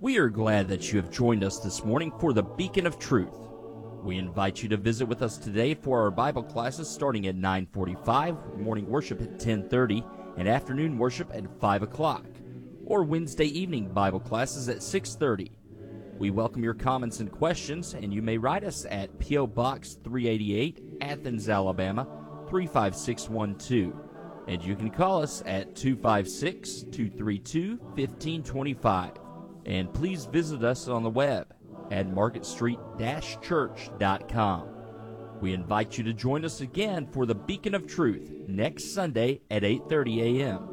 We are glad that you have joined us this morning for the Beacon of Truth. We invite you to visit with us today for our Bible classes starting at 9:45, morning worship at 10:30, and afternoon worship at 5 o'clock, or Wednesday evening Bible classes at 6:30. We welcome your comments and questions, and you may write us at P.O. Box 388, Athens, Alabama, 35612. And you can call us at 256-232-1525. And please visit us on the web at marketstreet-church.com. We invite you to join us again for the Beacon of Truth next Sunday at 8:30 a.m.